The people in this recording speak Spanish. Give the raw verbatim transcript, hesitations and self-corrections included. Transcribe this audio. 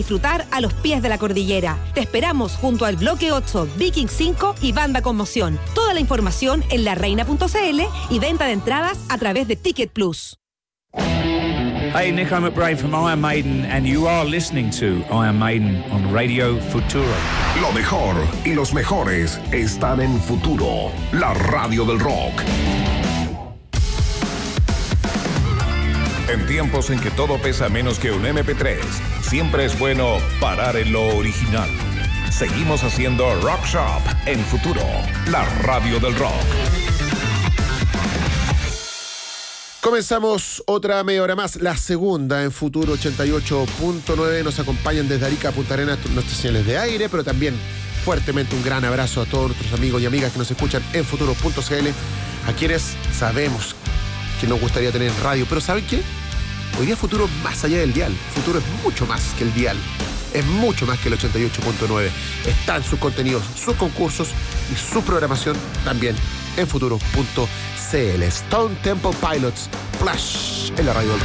disfrutar a los pies de la cordillera. Te esperamos junto al Bloque ocho, Viking cinco y Banda Conmoción. Toda la información en la reina punto c l y venta de entradas a través de Ticket Plus. Hey, Nico McBrain from Iron Maiden, and you are listening to Iron Maiden on Radio Futuro. Lo mejor y los mejores están en Futuro, la radio del rock. En tiempos en que todo pesa menos que un eme pe tres, siempre es bueno parar en lo original. Seguimos haciendo Rock Shop en Futuro, la radio del rock. Comenzamos otra media hora más, la segunda en Futuro ochenta y ocho punto nueve. Nos acompañan desde Arica a Punta Arenas nuestras señales de aire, pero también fuertemente un gran abrazo a todos nuestros amigos y amigas que nos escuchan en Futuro punto c l, a quienes sabemos que nos gustaría tener en radio. Pero ¿saben qué? Hoy día Futuro más allá del dial. Futuro es mucho más que el dial. Es mucho más que el ochenta y ocho punto nueve. Están sus contenidos, sus concursos y su programación también en Futuro punto c l. Stone Temple Pilots, Flash en la radio del